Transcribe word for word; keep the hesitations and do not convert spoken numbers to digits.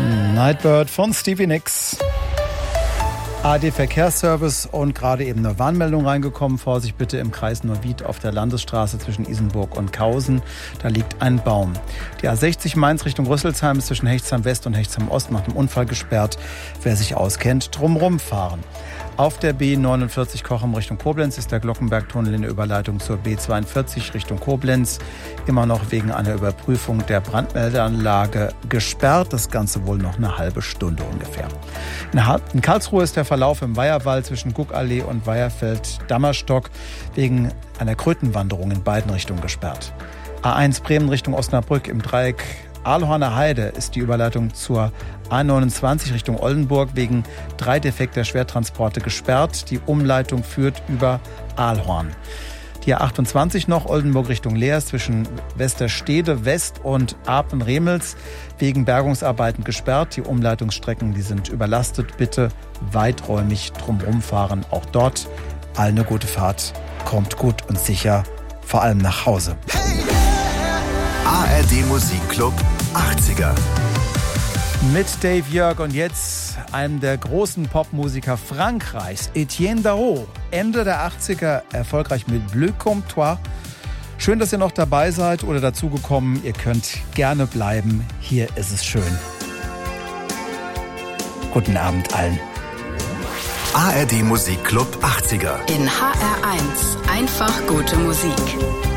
Nightbird von Stevie Nicks. A R D-Verkehrsservice und gerade eben eine Warnmeldung reingekommen. Vorsicht bitte im Kreis Neuwied auf der Landesstraße zwischen Isenburg und Kausen. Da liegt ein Baum. Die A sechzig Mainz Richtung Rüsselsheim ist zwischen Hechtsheim West und Hechtsheim Ost nach dem Unfall gesperrt. Wer sich auskennt, drumrum fahren. Auf der B neunundvierzig Cochem Richtung Koblenz ist der Glockenbergtunnel in der Überleitung zur B zweiundvierzig Richtung Koblenz immer noch wegen einer Überprüfung der Brandmeldeanlage gesperrt. Das Ganze wohl noch eine halbe Stunde ungefähr. In Karlsruhe ist der Verlauf im Weiherwald zwischen Guckallee und Weiherfeld-Dammerstock wegen einer Krötenwanderung in beiden Richtungen gesperrt. A eins Bremen Richtung Osnabrück im Dreieck Ahlhorner Heide ist die Überleitung zur A neunundzwanzig Richtung Oldenburg wegen drei defekter Schwertransporte gesperrt. Die Umleitung führt über Ahlhorn. Die A achtundzwanzig noch Oldenburg Richtung Leers zwischen Westerstede West und Apen-Remels wegen Bergungsarbeiten gesperrt. Die Umleitungsstrecken, die sind überlastet. Bitte weiträumig drumherum fahren. Auch dort allen eine gute Fahrt. Kommt gut und sicher, vor allem nach Hause. A R D Musikclub achtziger. Mit Dave Jörg und jetzt einem der großen Popmusiker Frankreichs, Etienne Daho. Ende der achtziger erfolgreich mit Bleu comme toi. Schön, dass ihr noch dabei seid oder dazugekommen. Ihr könnt gerne bleiben. Hier ist es schön. Guten Abend allen. A R D Musikclub achtziger. In H R eins. Einfach gute Musik.